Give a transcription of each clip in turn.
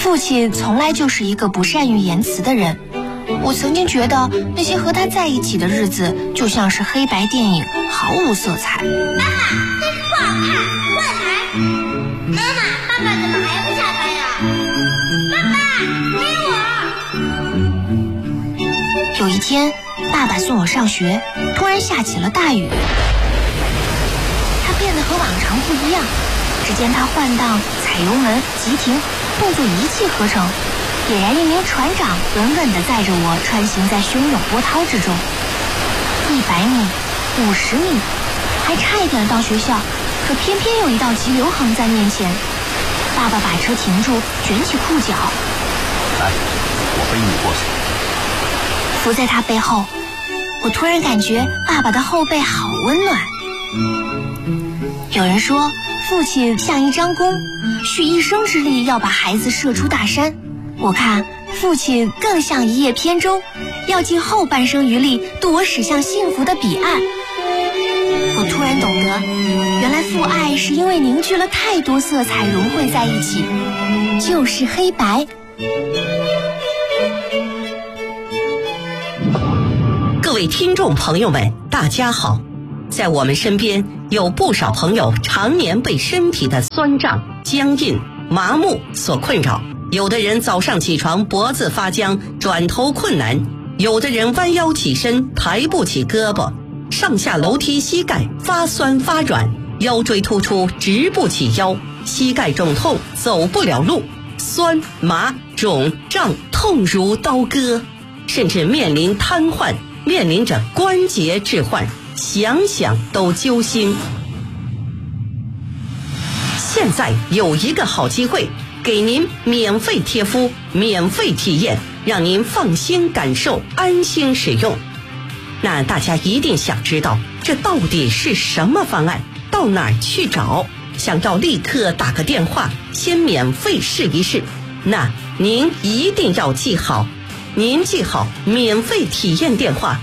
父亲从来就是一个不善于言辞的人。我曾经觉得那些和他在一起的日子就像是黑白电影，毫无色彩。 妈妈，这不好看，换台。妈妈，爸爸怎么还不下班呀？爸爸，陪我。 有一天，爸爸送我上学，突然下起了大雨。他变得和往常不一样，只见他换挡、踩油门、急停，动作一气呵成。俨然一名船长，稳稳地载着我穿行在汹涌波涛之中。100米、50米，还差一点到学校，可偏偏有一道急流横在面前。爸爸把车停住，卷起裤脚， 来，我背你过去。 伏在他背后，我突然感觉爸爸的后背好温暖。有人说，父亲像一张弓，蓄一生之力要把孩子射出大山。我看父亲更像一叶扁舟，要尽后半生余力渡我驶向幸福的彼岸。我突然懂得，原来父爱是因为凝聚了太多色彩融汇在一起，就是黑白。 各位听众朋友们，大家好。在我们身边有不少朋友常年被身体的酸胀、僵硬、麻木所困扰。有的人早上起床脖子发僵，转头困难；有的人弯腰起身抬不起胳膊，上下楼梯膝盖发酸发软，腰椎突出直不起腰，膝盖肿痛走不了路，酸麻肿胀痛如刀割，甚至面临瘫痪，面临着关节置换，想想都揪心。现在有一个好机会，给您免费贴敷，免费体验，让您放心感受，安心使用。那大家一定想知道，这到底是什么方案？到哪儿去找？想要立刻打个电话，先免费试一试。那您一定要记好，您记好免费体验电话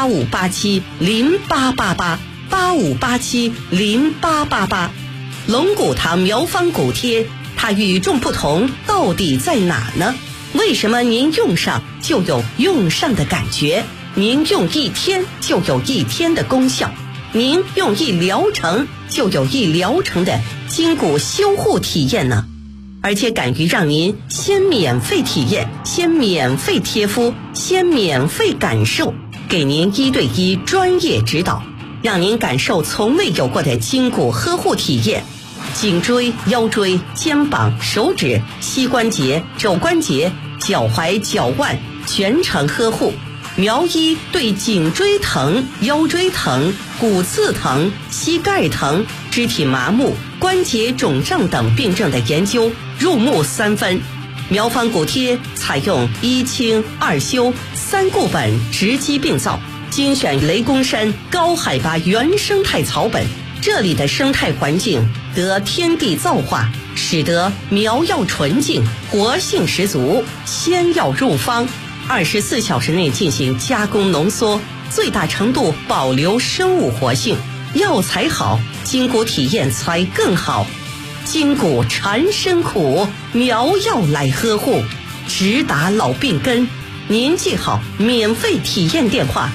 85870888，85870888。龙骨堂苗方骨贴，它与众不同到底在哪呢？为什么您用上就有用上的感觉？您用1天就有1天的功效，您用1疗程就有1疗程的筋骨修护体验呢？而且敢于让您先免费体验，先免费贴敷，先免费感受，给您1对1专业指导，让您感受从未有过的筋骨呵护体验。颈椎、腰椎、肩膀、手指、膝关节、肘关节、脚踝、脚腕全程呵护。苗医对颈椎疼、腰椎疼、骨刺疼、膝盖疼、肢体麻木、关节肿胀等病症的研究入木3分。苗方骨贴采用1清2修3固本直击病灶，精选雷公山高海拔原生态草本，这里的生态环境得天地造化，使得苗药纯净，活性十足。鲜药入方，24小时内进行加工浓缩，最大程度保留生物活性。药材好，筋骨体验才更好。筋骨缠身苦，苗药来呵护，直达老病根。您记好免费体验电话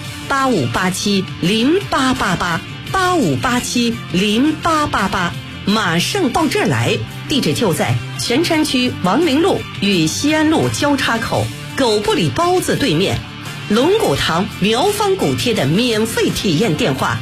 85870888，85870888，马上到这儿来。地址就在泉山区王陵路与西安路交叉口狗不理包子对面。龙骨堂苗方骨贴的免费体验电话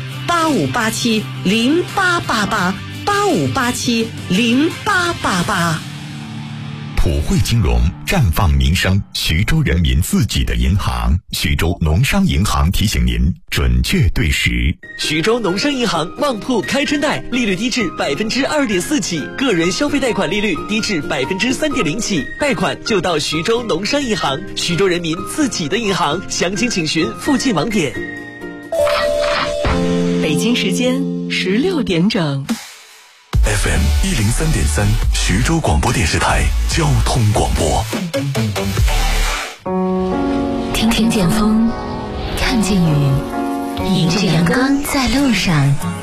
85870888，85870888。 普惠金融绽放民生，徐州人民自己的银行。徐州农商银行提醒您准确对时。 徐州农商银行旺铺开春贷，利率低至2.4%起，个人消费贷款利率低至3.0%起，贷款就到徐州农商银行，徐州人民自己的银行。详情请询附近网点。 北京时间16点整。 FM 103.3，徐州广播电视台交通广播。 听见风，看见雨，迎着阳光在路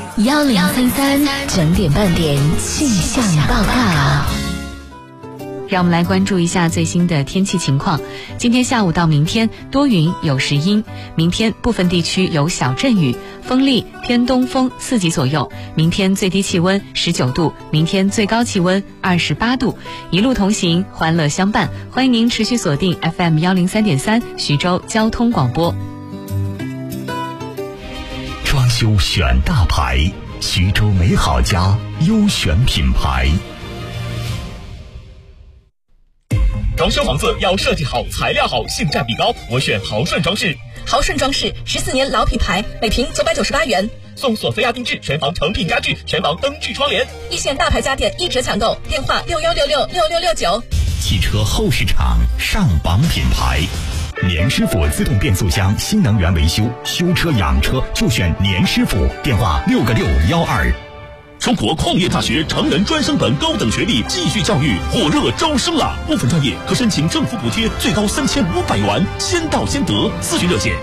上。1033整点半点气象报告。 让我们来关注一下最新的天气情况。今天下午到明天多云有时阴，明天部分地区有小阵雨，风力偏东风4级左右。明天最低气温19度，明天最高气温28度。一路同行，欢乐相伴。欢迎您持续锁定 FM 103.3徐州交通广播。 装修选大牌，徐州美好家优选品牌。 装修房子要设计好，材料好，性价比高，我选豪顺装饰。 豪顺装饰14年老品牌，每平998元， 送索菲亚定制全房成品家具，全房灯具窗帘。 一线大牌家电一折抢购，电话61666669。 汽车后市场上榜品牌，年师傅自动变速箱新能源维修，修车养车就选年师傅，电话6个612。 中国矿业大学成人专升本高等学历继续教育火热招生了，部分专业可申请政府补贴，最高3500元，先到先得。咨询热线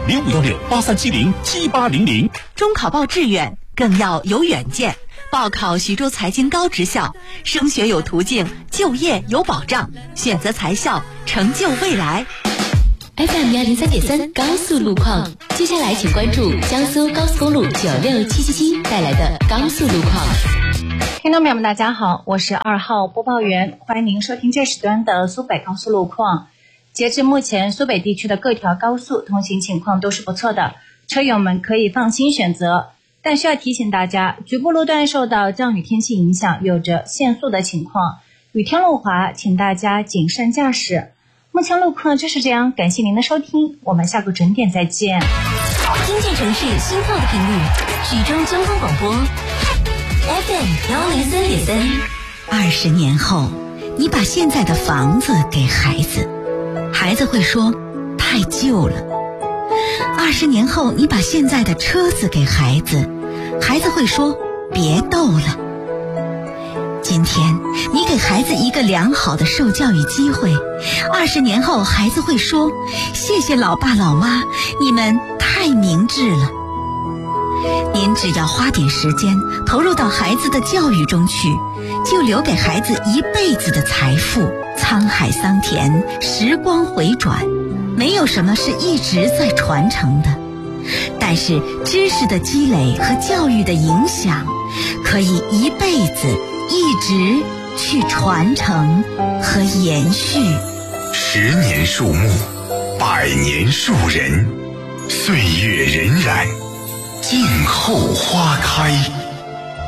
051683707800。 中考报志愿更要有远见，报考徐州财经高职校，升学有途径，就业有保障，选择财校，成就未来。 FM 103.3高速路况，接下来请关注江苏高速公路96777带来的高速路况。 听众朋友们大家好，我是2号播报员，欢迎您收听这时段的苏北高速路况。截至目前，苏北地区的各条高速通行情况都是不错的，车友们可以放心选择。但需要提醒大家，局部路段受到降雨天气影响，有着限速的情况，雨天路滑，请大家谨慎驾驶。目前路况就是这样，感谢您的收听，我们下个准点再见。 听见城市心跳的频率，徐州交通广播 FM 103.3。 20年后，你把现在的房子给孩子，孩子会说太旧了。20年后，你把现在的车子给孩子，孩子会说别逗了。今天你给孩子一个良好的受教育机会，20年后孩子会说谢谢老爸老妈，你们太明智了。您只要花点时间投入到孩子的教育中去，就留给孩子一辈子的财富。沧海桑田，时光回转，没有什么是一直在传承的，但是知识的积累和教育的影响可以一辈子一直去传承和延续。 10年树木，100年树人，岁月荏苒，静候花开。